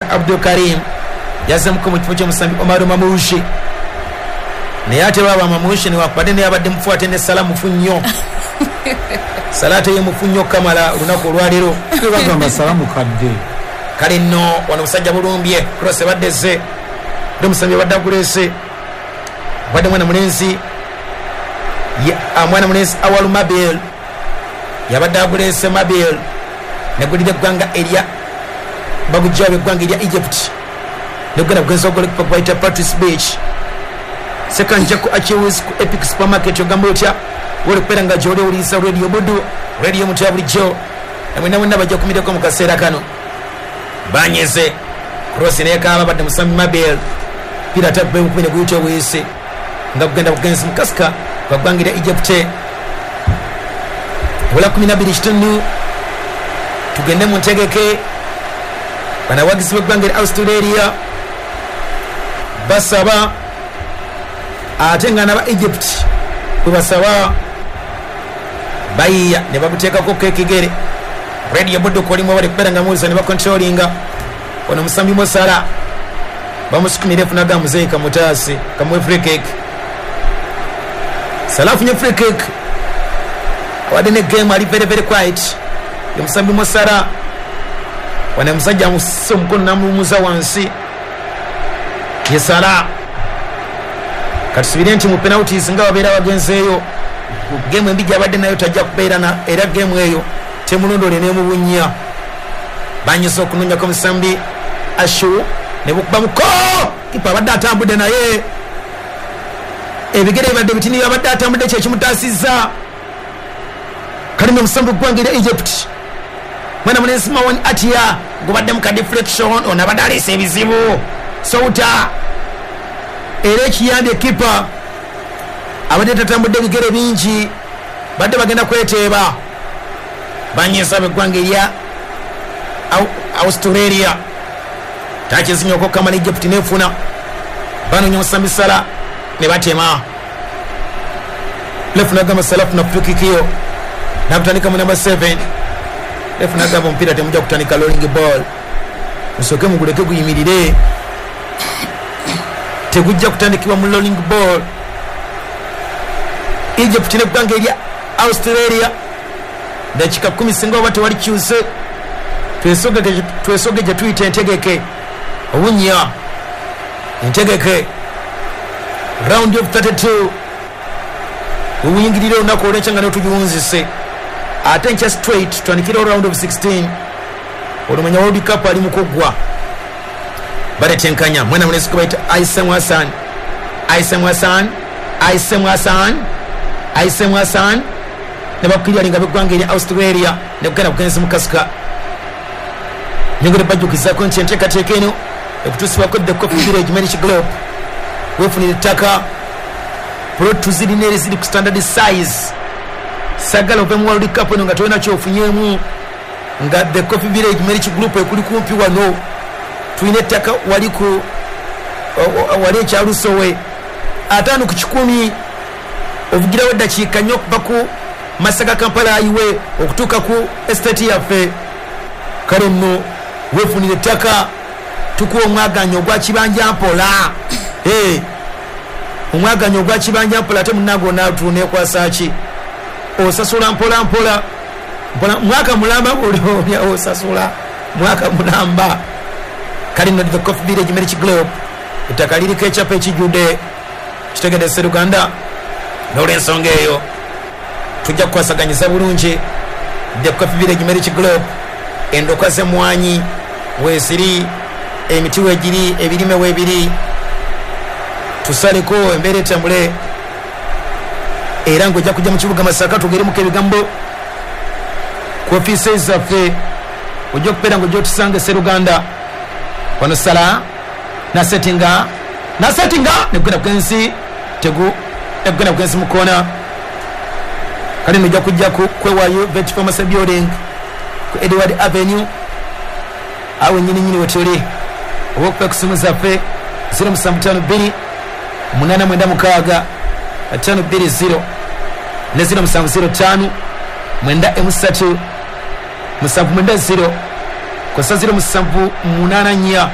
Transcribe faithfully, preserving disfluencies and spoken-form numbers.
Abdul Karim yazamuka mu kifo ky'omusambi Omar Mamushi naye ate baba Mamushi ne wakwadde ne yabadde mufuate ne Salamu Funyo salate ye mufunyo kamala lunaku olwaliro bagamba Salamu kadde kale nno wano musajja bulumbye cross baddeze ndo musambi badda kulese badde mwana mulenzi ya mwana mulenzi Awal Mabil yabadde agulese Mabil ne gulide gwanga elia bagujabe gwanga elia Egypt ne gwana gwenso gole kwa Patrice Beach second jaku achiwis ku Epic Supermarket yogambo tya wole kwera jole ulisa radio bodu radio mutabuli jo namwe namwe nabajja kumideko mu kaseera kano banyeze cross ne kaba badde musambi Mabil pira tabbe mupine gucho wese nga kugenda kugenza mukasika bagwangira Egypt wala kumi na mbili kitundu tugende mu ntegeke bana wagisi bagwangira Australia basaba atengana ba Egypt kubasaba bayiya ne babuteka ko kekigere radio bodo kolimo bali kubera nga muliza ne ba controllinga ono musambi Mosala bamusukumire funaga muzeeka mutasi kamwe free kick Salafu nye free kick wadene game ali very very quiet yomusambi Mosala wana musajja muso mkono namumuza wansi yesala katusubire nti mu penalties nga babeera bagenzeeyo game mbijja badde nayo tajja kubeera na era game eyo temulundo lene mu bunya banyiso okunonya ko musambi Ashu ne bukuba muko kipa badde atambudde naye ebigere badde bitini badde atambudde kye kimutasiza kalime musambi gwangira Egypt mwana mulenzi Mawani Atia gubadde mu ka deflection ona badale sebizibu souta era kiyande kipa abadde tatambudde bigere bingi badde bagenda kweteeba banyesa begwangira Australia takizinyoko kama Egypt nefuna bano nyosambi Sala ne batema lefuna gama Salafu na frikikio na kutanika mu number seven lefuna gama mpira temuja kutanika rolling ball musoke muguleke kuyimirire tegujja kutandikiwa mu rolling ball Egypt ne kwangeria Australia dakika kumi singo bati wali kyuse twesoge twesoge je tuite ntegeke obunya ntegeke round of thirty-two uwingirire onako olechanga no tujunzise atencha straight twanikira round of sixteen olumanya World Cup ali mukogwa bare tenkanya mwana munesi kubaita Aisem Hassan Aisem Hassan Aisem Hassan Aisem Hassan ne bakiriya linga begwangira Australia ne kugana kugenza mukasika nyongere bajukiza konti nteka tekeno ekutusibwa ko the Coffee Village Marriage Group wefunire taka pro tuzidi nere zidi ku standard size sagala ope mu World Cup no ngatona kyo ofunyemu nga the Coffee Village Marriage Group ekuli kumpi wano tuine taka wali ku wali cha rusowe atano ku kikumi ovugira wedda kikanyo baku Masaka Kampala iwe okutuka ku estate yafe kale no wefunire taka tukuwa omwaganyo gwa kibanja mpola eh omwaganyo gwa kibanja mpola te munago na tune kwa sachi osasula mpola mpola mpola mwaka mulamba oli osasula mwaka mulamba kali no the Coffee Village Marriage Group utakaliri kecha pe kijude kitegede Seruganda nole nsonga eyo tujja kwasaganyisa bulungi the Coffee Village Marriage Group endokaze mwanyi wesiri emiti wegiri ebirime webiri tusaleko embere tambule era ngo jja kujja mu kibuga Masaka tugere mu kebigambo ku office zaffe ojja kupera ngo jotusange Seruganda wano Sala na settinga na settinga ne gwana kwensi tegu ne gwana kwensi mukona kali nojja kujja ku kwewayo vet pharmacy building ku Edward Avenue awe nyini nyini wetuli wokpa kusimu zaffe zero musanvu ttaano bbiri munana mwenda mukaaga ttaano bbiri zero ne zero musanvu zero ttaano mwenda emusatu musanvu mwenda zero kosa zero musanvu munana nnya